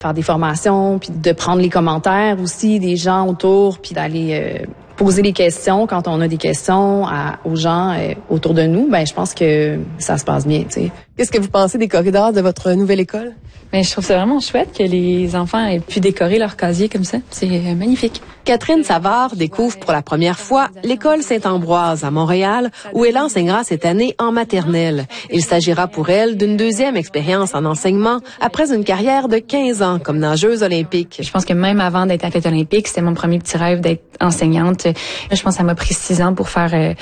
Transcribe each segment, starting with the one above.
Faire des formations, puis de prendre les commentaires aussi des gens autour, puis d'aller poser des questions quand on a des questions aux gens autour de nous. Ben, je pense que ça se passe bien, tu sais. Qu'est-ce que vous pensez des corridors de votre nouvelle école? Ben, je trouve ça vraiment chouette que les enfants aient pu décorer leur casier comme ça. C'est magnifique. Catherine Savard découvre pour la première fois l'école Saint-Ambroise à Montréal, où elle enseignera cette année en maternelle. Il s'agira pour elle d'une deuxième expérience en enseignement après une carrière de 15 ans comme nageuse olympique. Je pense que même avant d'être athlète olympique, c'était mon premier petit rêve d'être enseignante. Je pense que ça m'a pris 6 ans pour faire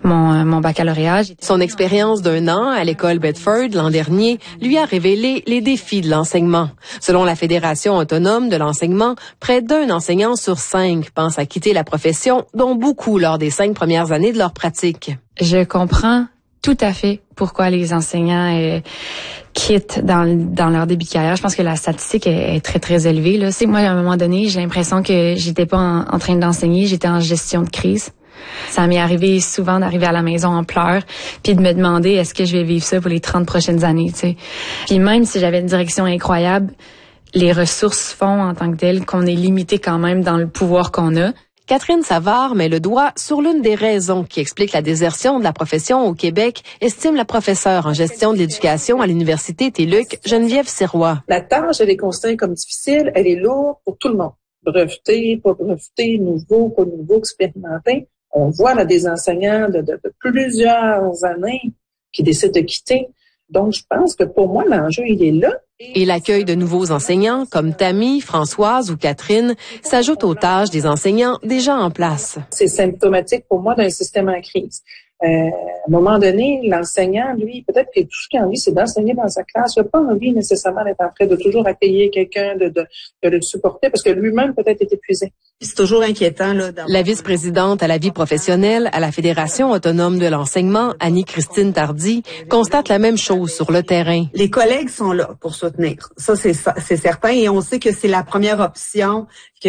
mon baccalauréat. Son expérience d'1 an à l'école Bedford l'an dernier lui a révélé les défis de l'enseignement. Selon la Fédération autonome de l'enseignement, près d'1 enseignant sur 5 pensent à quitter la profession, dont beaucoup lors des 5 premières années de leur pratique. Je comprends tout à fait pourquoi les enseignants quittent dans leur début de carrière. Je pense que la statistique est très, très élevée, là. C'est moi, à un moment donné, j'ai l'impression que j'étais pas en train d'enseigner, j'étais en gestion de crise. Ça m'est arrivé souvent d'arriver à la maison en pleurs, puis de me demander est-ce que je vais vivre ça pour les 30 prochaines années, tu sais. Puis même si j'avais une direction incroyable, les ressources font en tant que telles qu'on est limité quand même dans le pouvoir qu'on a. Catherine Savard met le doigt sur l'une des raisons qui explique la désertion de la profession au Québec, estime la professeure en gestion de l'éducation à l'Université TÉLUQ, Geneviève Sirois. La tâche, elle est considérée comme difficile, elle est lourde pour tout le monde. Breveté, pas breveté, nouveau, pas nouveau, expérimenté. On voit là des enseignants de plusieurs années qui décident de quitter. Donc, je pense que pour moi, l'enjeu, il est là. Et l'accueil de nouveaux enseignants, comme Tammy, Françoise ou Catherine, s'ajoute aux tâches des enseignants déjà en place. C'est symptomatique pour moi d'un système en crise. À un moment donné, l'enseignant, lui, peut-être que tout ce qu'il a envie, c'est d'enseigner dans sa classe. Il n'a pas envie nécessairement d'être en train de toujours accueillir quelqu'un, de le supporter, parce que lui-même peut-être est épuisé. C'est toujours inquiétant, là. La vice-présidente à la vie professionnelle à la Fédération autonome de l'enseignement, Annie-Christine Tardy, constate la même chose sur le terrain. Les collègues sont là pour soutenir. Ça, c'est certain. Et on sait que c'est la première option que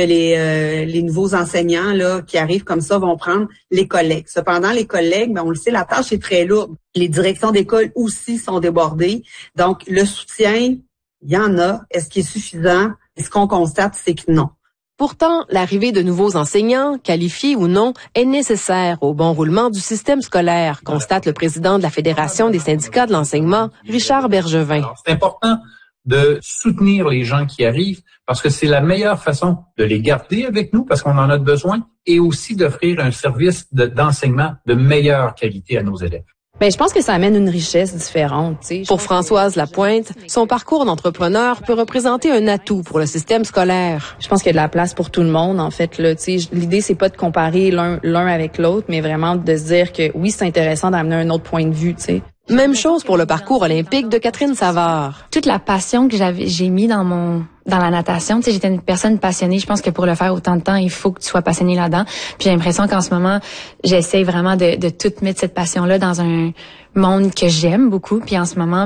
les nouveaux enseignants là qui arrivent comme ça vont prendre, les collègues. Cependant, les collègues, on le sait, la tâche est très lourde. Les directions d'école aussi sont débordées. Donc, le soutien, il y en a. Est-ce qu'il est suffisant? Et ce qu'on constate, c'est que non. Pourtant, l'arrivée de nouveaux enseignants, qualifiés ou non, est nécessaire au bon roulement du système scolaire, constate le président de la Fédération des syndicats de l'enseignement, Richard Bergevin. Alors, c'est important de soutenir les gens qui arrivent parce que c'est la meilleure façon de les garder avec nous parce qu'on en a besoin et aussi d'offrir un service d'enseignement de meilleure qualité à nos élèves. Ben, je pense que ça amène une richesse différente, tu sais. Pour Françoise Lapointe, son parcours d'entrepreneur peut représenter un atout pour le système scolaire. Je pense qu'il y a de la place pour tout le monde, en fait, là, tu sais. L'idée, c'est pas de comparer l'un avec l'autre, mais vraiment de se dire que oui, c'est intéressant d'amener un autre point de vue, tu sais. Même chose pour le parcours olympique de Catherine Savard. Toute la passion que j'ai mis dans la natation, tu sais, j'étais une personne passionnée. Je pense que pour le faire autant de temps, il faut que tu sois passionné là-dedans. Puis j'ai l'impression qu'en ce moment, j'essaie vraiment de tout mettre cette passion-là dans un monde que j'aime beaucoup. Puis en ce moment,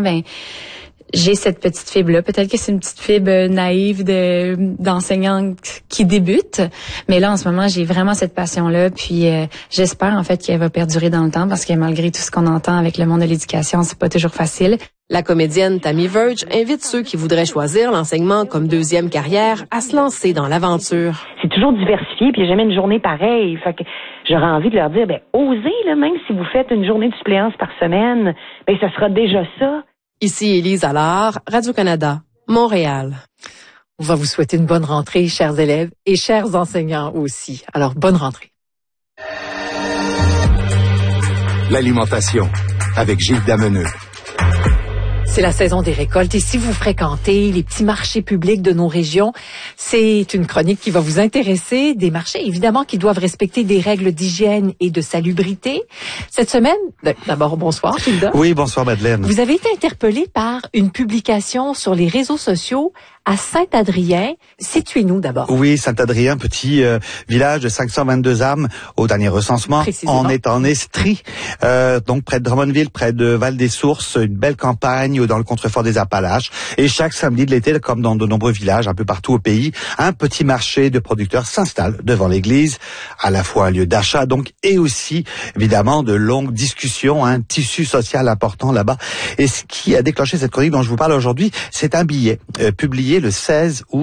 j'ai cette petite fibre-là. Peut-être que c'est une petite fibre naïve d'enseignante qui débute. Mais là, en ce moment, j'ai vraiment cette passion-là. Puis j'espère, en fait, qu'elle va perdurer dans le temps parce que malgré tout ce qu'on entend avec le monde de l'éducation, c'est pas toujours facile. La comédienne Tammy Verge invite ceux qui voudraient choisir l'enseignement comme deuxième carrière à se lancer dans l'aventure. C'est toujours diversifié, puis il n'y a jamais une journée pareille. Fait que j'aurais envie de leur dire, osez, là, même si vous faites une journée de suppléance par semaine, ça sera déjà ça. Ici Élise Allard, Radio-Canada, Montréal. On va vous souhaiter une bonne rentrée, chers élèves et chers enseignants aussi. Alors, bonne rentrée. L'alimentation, avec Gilles Dameneux. C'est la saison des récoltes et si vous fréquentez les petits marchés publics de nos régions, c'est une chronique qui va vous intéresser. Des marchés, évidemment, qui doivent respecter des règles d'hygiène et de salubrité. Cette semaine, d'abord, bonsoir, Gilda. Oui, bonsoir, Madeleine. Vous avez été interpellé par une publication sur les réseaux sociaux à Saint-Adrien. Situez-nous d'abord. Oui, Saint-Adrien, petit village de 522 âmes au dernier recensement. On est en Estrie, donc près de Drummondville, près de Val-des-Sources, une belle campagne dans le contrefort des Appalaches. Et chaque samedi de l'été, comme dans de nombreux villages un peu partout au pays, un petit marché de producteurs s'installe devant l'église, à la fois un lieu d'achat donc et aussi évidemment de longues discussions, un tissu social important là-bas. Et ce qui a déclenché cette chronique dont je vous parle aujourd'hui, c'est un billet publié le 16 août